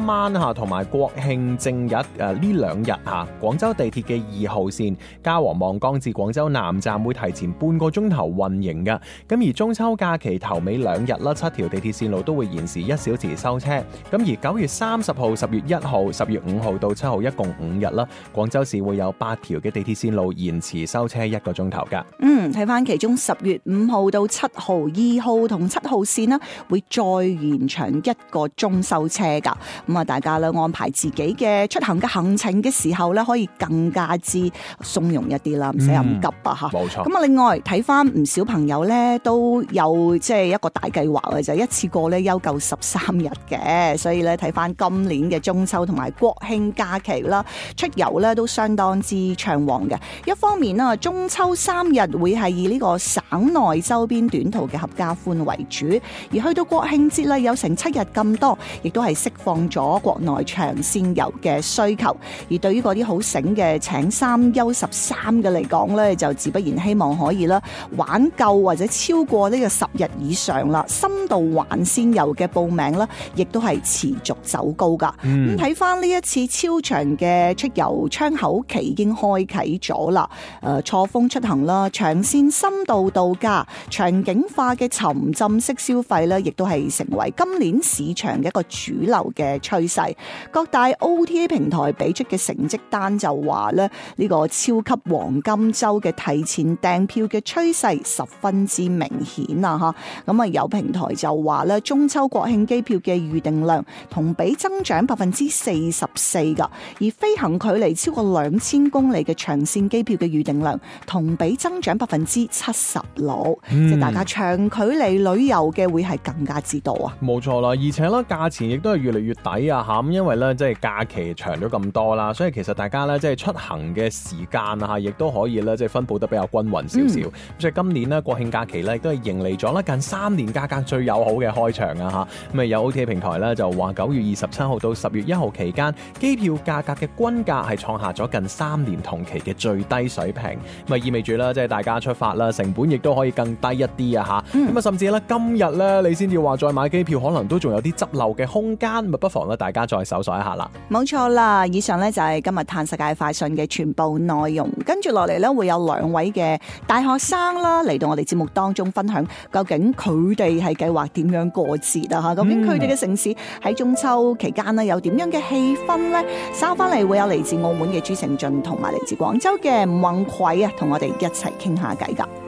今晚同埋國慶正日呢兩日廣州地鐵嘅2號線嘉禾望崗至廣州南站會提前半個鐘頭運營嘅。咁而中秋假期頭尾2日啦，7條地鐵線路都會延時1小時收車。咁而9月30號、10月1號、10月5號到7號一共5日啦，廣州市會有8條嘅地鐵線路延遲收車1個鐘頭㗎。 睇翻其中10月5號到7號、2號同7號線呢，會再延長1個鐘收車㗎。咁啊，大家咧安排自己嘅出行嘅行程嘅時候咧，可以更加之鬆容一啲啦，唔使咁急啊嚇。冇錯。咁啊，另外睇翻唔少朋友咧都有即係一個大計劃嘅，就一次過咧休夠13日嘅，所以咧睇翻今年嘅中秋同埋國慶假期啦，出遊咧都相當之暢旺嘅。一方面啦，中秋3日會係以呢個省內周邊短途嘅合家歡為主，而去到國慶節啦，有成7日咁多，亦都係釋放咗國內長線遊嘅需求。而對於嗰啲好醒嘅請3休13嘅嚟講咧，就自不然希望可以啦玩夠或者超過呢個10日以上啦。深度環線遊嘅報名啦，亦都係持續走高噶。咁睇翻呢一次超長嘅出遊窗口期已經開啟咗啦。錯峰出行啦，長線深度度假、場景化嘅沉浸式消費咧，亦都係成為今年市場嘅一個主流嘅趨勢。各大 OTA 平台俾出嘅成績單就話咧，呢個超級黃金周嘅提前訂票嘅趨勢十分之明顯啊！嚇，咁啊有平台就話咧，中秋國慶機票嘅預訂量同比增長44%噶，而飛行距離超過2000公里嘅長線機票嘅預訂量同比增長76%，即係大家長距離旅遊嘅會係更加之多啊！ 冇錯啦，而且咧價錢亦都係越嚟越抵啊！嚇，咁因為咧即係假期長咗咁多啦，所以其實大家咧即係出行嘅時間啊，亦都可以咧即係分佈得比較均勻少少。所以今年咧國慶假期咧亦都係迎嚟咗咧近3年價格最友好嘅開場啊！嚇，咁啊有 OTA 平台咧就話9月27號到10月1號期間，機票價格嘅均價係創下咗近3年同期嘅最低水平。咁啊意味住啦，即係大家出發啦，成本亦都可以更低一啲啊！嚇，咁啊甚至咧今日咧你先至話再買機票，可能都仲有啲執漏嘅空間，咁啊不妨咧大家再搜索一下啦。 冇錯啦，以上咧就係今日嘆世界快訊嘅全部內容。跟住落嚟咧會有2位嘅大學生啦嚟到我哋節目當中分享，究竟佢哋係計劃點樣過節啊？嚇，究竟佢哋嘅城市喺中秋期間咧有點樣嘅氣氛呢？稍翻嚟會有嚟自澳門嘅朱成俊同埋嚟自廣州嘅吳宏葵啊，同我哋一齊傾下偈㗎。